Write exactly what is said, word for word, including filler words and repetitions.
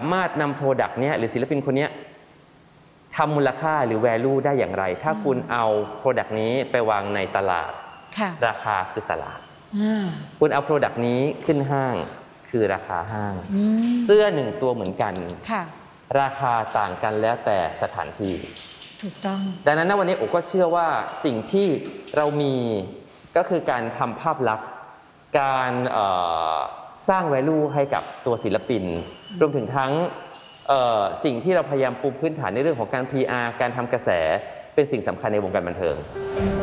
ามารถนำโปรดักต์เนี้ยหรือศิลปินคนนี้ทำมูลค่าหรือ value ได้อย่างไรถ้าคุณเอาโปรดักต์นี้ไปวางในตลาดราคาคือตลาดคุณเอาโปรดักต์นี้ขึ้นห้างคือราคาห้างเสื้อหนึ่งตัวเหมือนกันราคาต่างกันแล้วแต่สถานที่ถูกต้องดังนั้นวันนี้โอก็เชื่อว่าสิ่งที่เรามีก็คือการทำภาพลักษณ์การสร้าง value ให้กับตัวศิลปินรวมถึงทั้งสิ่งที่เราพยายามปูพื้นฐานในเรื่องของการ พี อาร์ การทำกระแสเป็นสิ่งสำคัญในวงการบันเทิง